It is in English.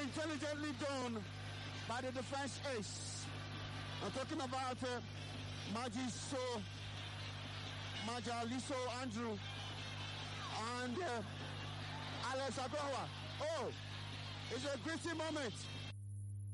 intelligently done by the defense ace. I'm talking about Majaliso Andrew and Alex Agowa. Oh, it's a gritty moment.